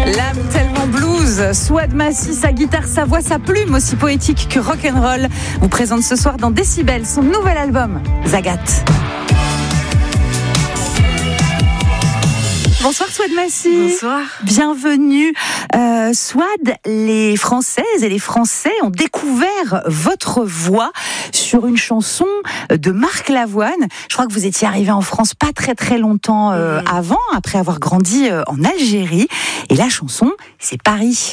L'âme tellement blues, Souad Massi, sa guitare, sa voix, sa plume, aussi poétique que rock'n'roll, vous présente ce soir dans Décibel son nouvel album, Zagat. Bonsoir Souad Massi. Bonsoir. Bienvenue. Souad, les Françaises et les Français ont découvert votre voix sur une chanson de Marc Lavoine. Je crois que vous étiez arrivé en France pas très longtemps avant, après avoir grandi en Algérie. Et la chanson, c'est Paris.